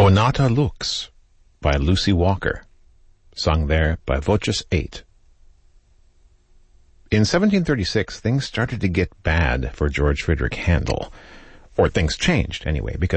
O Nata Lux by Lucy Walker, sung there by Voces 8. In 1736, things started to get bad for George Friedrich Handel. Or things changed, anyway, because